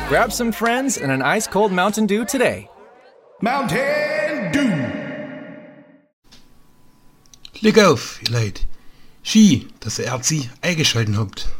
Grab some friends and an ice-cold Mountain Dew today. Mountain Dew. Leg auf, ihr Leid. Schön, dass ihr RC eingeschaltet habt.